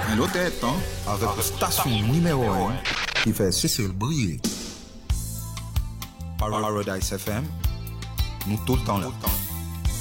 Mais l'autre est temps avec la station numéro 1 qui fait Cécile briller. Paradise FM, nous tout le temps là.